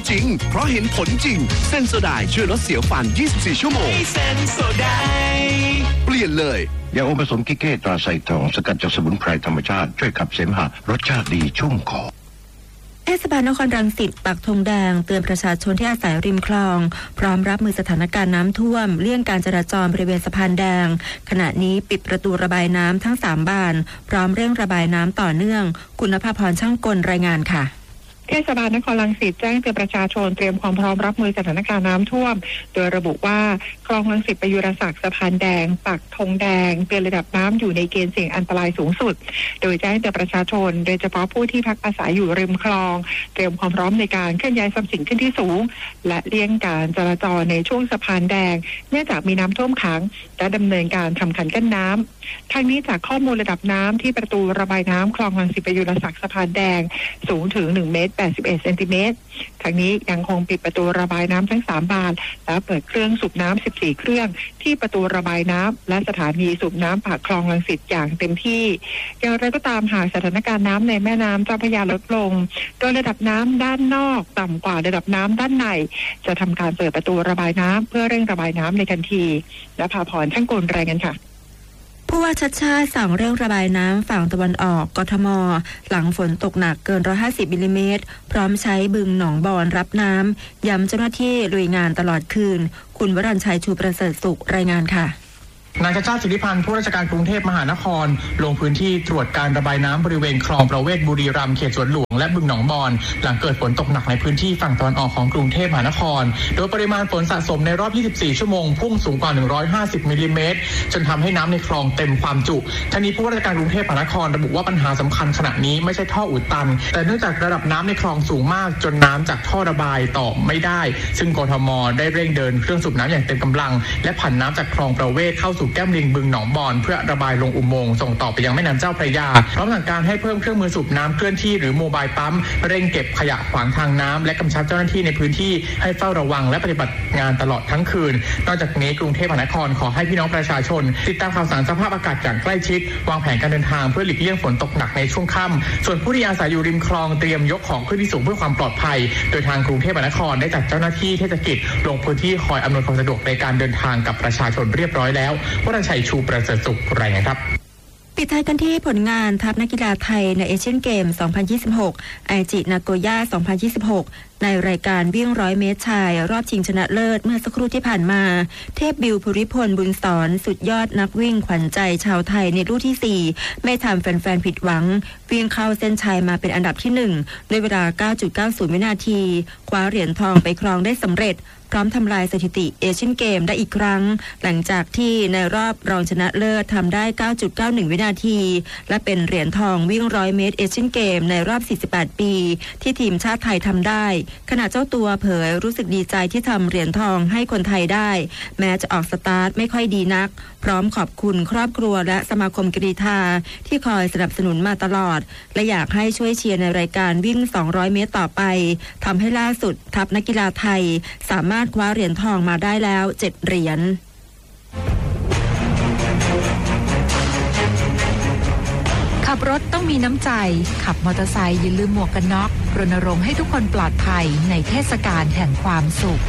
จริงเพราะเห็นผลจริงเซนโซไดช่วยลดเสียวฟัน24ชั่วโมงเซนโซไดเปลี่ยนเลยยาอมผสมกิเก้ตราไซทองสกัดจากสมุนไพรธรรมชาติช่วยขับเสมหะรสชาติดีชุ่มคอเทศบาลนครรังสิตปักธงแดงเตือนประชาชนที่อาศัยริมคลองพร้อมรับมือสถานการณ์น้ำท่วมเลี่ยงการจราจรบริเวณสะพานแดงขณะนี้ปิดประตูระบายน้ำทั้ง3บานพร้อมเร่งระบายน้ำต่อเนื่องคุณภาพรช่างกลรายงานค่ะเทศบาลนครรังสิตแจ้งเตือนประชาชนเตรียมความพร้อมรับมือสถานการณ์น้ำท่วมโดยระบุว่าคลองรังสิตประยุรศักดิ์สะพานแดงปักธงแดงเตือนระดับน้ำอยู่ในเกณฑ์เสี่ยงอันตรายสูงสุดโดยแจ้งเตือนประชาชนโดยเฉพาะผู้ที่พักอาศัยอยู่ริมคลองเตรียมความพร้อมในการเคลื่อนย้ายทรัพย์สินขึ้นที่สูงและเลี่ยงการจราจรในช่วงสะพานแดงเนื่องจากมีน้ำท่วมขังและดำเนินการทำคันกั้นน้ำทางนี้จากข้อมูลระดับน้ำที่ประตูระบายน้ำคลองรังสิตประยุรศักดิ์สะพานแดงสูงถึง1 เมตร 81 เซนติเมตรทางนี้ยังคงปิดประตูระบายน้ำทั้ง3บานและเปิดเครื่องสูบน้ำ14เครื่องที่ประตูระบายน้ำและสถานีสูบน้ำปากคลองรังสิตอย่างเต็มที่อย่างไรก็ตามหากสถานการณ์น้ำในแม่น้ำเจ้าพระยาลดลงโดยระดับน้ำด้านนอกต่ำกว่าระดับน้ำด้านในจะทำการเปิดประตูระบายน้ำเพื่อเร่งระบายน้ำในทันทีและภาพรช่างกลรายงานค่ะผู้ว่าชัชชาติสั่งเร่งระบายน้ำฝั่งตะวันออกกทมหลังฝนตกหนักเกิน150มิลลิเมตรพร้อมใช้บึงหนองบอนรับน้ำย้ำเจ้าหน้าที่ลุยงานตลอดคืนคุณวรัญชัยชูประเสริฐสุขรายงานค่ะนายชัชชาติ สิทธิพันธ์ผู้ราชการกรุงเทพมหานครลงพื้นที่ตรวจการระบายน้ำบริเวณคลองประเวศบุรีรัมย์เขตสวนหลวงและบึงหนองบอนหลังเกิดฝนตกหนักในพื้นที่ฝั่งตะวันออกของกรุงเทพมหานครโดยปริมาณฝนสะสมในรอบ24ชั่วโมงพุ่งสูงกว่า150มิลลิเมตรจนทำให้น้ำในคลองเต็มความจุทั้งนี้ผู้ว่าราชการกรุงเทพมหานครระบุว่าปัญหาสำคัญขณะนี้ไม่ใช่ท่ออุดตันแต่เนื่องจากระดับน้ำในคลองสูงมากจนน้ำจากท่อระบายต่อไม่ได้ซึ่งกทมได้เร่งเดินเครื่องสูบน้ำอย่างเต็มกำลังและผันน้ำจากคลองประเวศเข้าสู่แก้มลิงบึงหนองบอนเพื่อระบายลงอุโมงค์ส่งต่อไปยังแม่น้ำเจ้าพระยาพร้อมสั่งการให้เพิ่มเครื่องมือสูบน้ำเคลื่อนที่หรือโมบายปั๊มเร่งเก็บขยะขวางทางน้ำและกำชับเจ้าหน้าที่ในพื้นที่ให้เฝ้าระวังและปฏิบัติงานตลอดทั้งคืนนอกจากนี้กรุงเทพมหานครขอให้พี่น้องประชาชนติดตามข่าวสารสภาพอากาศอย่างใกล้ชิดวางแผนการเดินทางเพื่อหลีกเลี่ยงฝนตกหนักในช่วงค่ำส่วนผู้ที่อาศัยอยู่ริมคลองเตรียมยกของขึ้นที่สูงเพื่อความปลอดภัยโดยทางกรุงเทพมหานครได้จัดเจ้าหน้าที่เทศกิจลงพื้นที่คอยอำนวยความสะดวกในการเดินทางกับประชาชนเรียบร้อยแล้ววรัญชัยชูประเสริฐสุขรายงานครับปิดท้ายกันที่ผลงานทัพนักกีฬาไทยในเอเชียนเกม 2026 ไอจินาโกย่า 2026 ในรายการวิ่ง100 เมตรชายรอบชิงชนะเลิศเมื่อสักครู่ที่ผ่านมาเทพบิวภูริพลบุญสอนสุดยอดนักวิ่งขวัญใจชาวไทยในรุ่นที่ 4 ไม่ทำแฟนๆผิดหวังวิ่งเข้าเส้นชัยมาเป็นอันดับที่ 1 ด้วยเวลา 9.90 วินาทีคว้าเหรียญทองไปครองได้สำเร็จพร้อมทำลายสถิติเอเชียนเกมได้อีกครั้งหลังจากที่ในรอบรองชนะเลิศทำได้ 9.91 วินาทีและเป็นเหรียญทองวิ่ง100 เมตรเอเชียนเกมในรอบ 48 ปีที่ทีมชาติไทยทำได้ขณะเจ้าตัวเผยรู้สึกดีใจที่ทำเหรียญทองให้คนไทยได้แม้จะออกสตาร์ทไม่ค่อยดีนักพร้อมขอบคุณครอบครัวและสมาคมกรีฑาที่คอยสนับสนุนมาตลอดและอยากให้ช่วยเชียร์ในรายการวิ่ง200 เมตรต่อไปทำให้ล่าสุดทัพนักกีฬาไทยสามารถคว้าเหรียญทองมาได้แล้ว7เหรียญขับรถต้องมีน้ำใจขับมอเตอร์ไซค์อย่าลืมหมวกกันน็อกรณรงค์ให้ทุกคนปลอดภัยในเทศกาลแห่งความสุข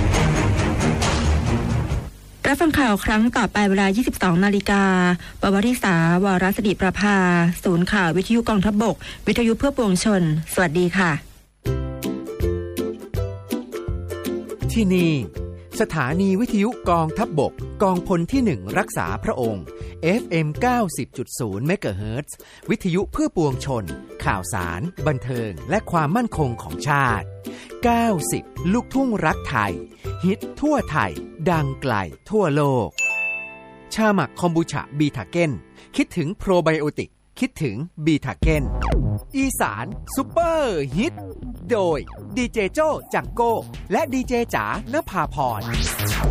รับฟังข่าวครั้งต่อไปเวลา 22 นาฬิกาปวริษาวรศรีประภาศูนย์ข่าววิทยุกองทัพบกวิทยุเพื่อปวงชนสวัสดีค่ะที่นี่สถานีวิทยุกองทัพบกกองพลที่1รักษาพระองค์ FM 90.0 เมกะเฮิรตซ์วิทยุเพื่อปวงชนข่าวสารบันเทิงและความมั่นคงของชาติ90ลูกทุ่งรักไทยฮิตทั่วไทยดังไกลทั่วโลกชาหมักคอมบูชาบีทาเก้นคิดถึงโปรไบโอติกคิดถึงบีทาเก้นอีสานซุปเปอร์ฮิตโดยดีเจโจ้จังโก้และดีเจจ๋านภาพร